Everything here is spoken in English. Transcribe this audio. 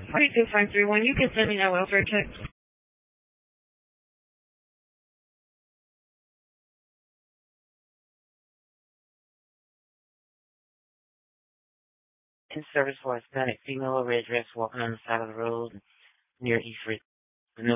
42531. You can send me that welfare check. In service for a Hispanic female, red dress, walking on the side of the road near East Ridge.